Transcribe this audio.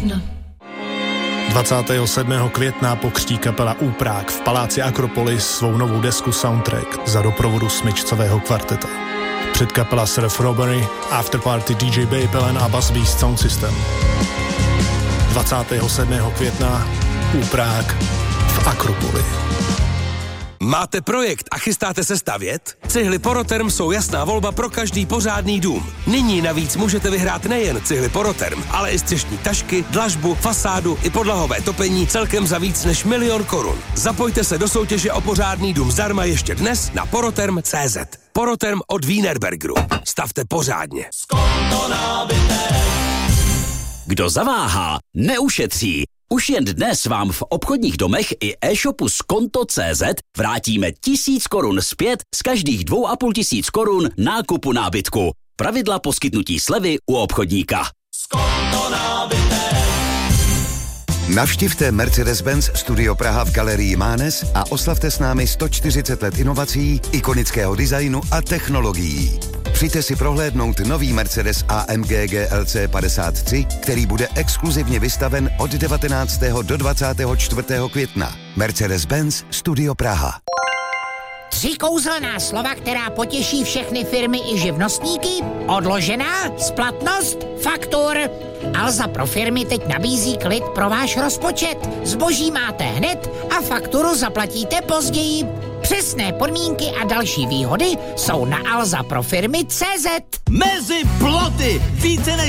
No. 27. května pokřtí kapela Úprák v paláci Akropolis svou novou desku Soundtrack za doprovodu smyčcového kvarteta. Předkapela Surf Robbery, Afterparty DJ Babylon a Bass Beast Sound System. 27. května Úprák v Akropoli. Máte projekt a chystáte se stavět? Cihly Poroterm jsou jasná volba pro každý pořádný dům. Nyní navíc můžete vyhrát nejen cihly Poroterm, ale i střešní tašky, dlažbu, fasádu i podlahové topení celkem za víc než 1 000 000 korun. Zapojte se do soutěže o pořádný dům zdarma ještě dnes na poroterm.cz. Poroterm od Wienerbergeru. Stavte pořádně. Kdo zaváhá, neušetří. Už jen dnes vám v obchodních domech i e-shopu Skonto.cz vrátíme 1000 korun zpět z každých 2500 korun nákupu nábytku. Pravidla poskytnutí slevy u obchodníka. Skonto nábytek. Navštivte Mercedes-Benz Studio Praha v galerii Mánes a oslavte s námi 140 let inovací, ikonického designu a technologií. Přijďte si prohlédnout nový Mercedes AMG GLC 53, který bude exkluzivně vystaven od 19. do 24. května. Mercedes-Benz Studio Praha. 3 kouzelná slova, která potěší všechny firmy i živnostníky. Odložená, splatnost, faktur. Alza pro firmy teď nabízí klid pro váš rozpočet. Zboží máte hned a fakturu zaplatíte později. Přesné podmínky a další výhody jsou na alzaprofirmy.cz. Mezi ploty více než